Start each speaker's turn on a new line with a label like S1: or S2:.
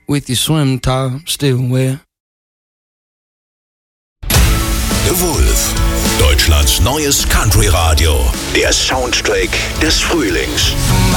S1: with your swim top still wet.
S2: The Wolf, Deutschlands neues Country-Radio. Der Soundtrack des Frühlings.